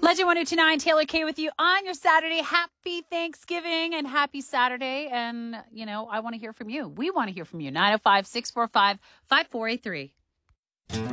Legend 1029, Taylor K with you on your Saturday. Happy Thanksgiving and happy Saturday. And, I want to hear from you. We want to hear from you. 905-645-5483.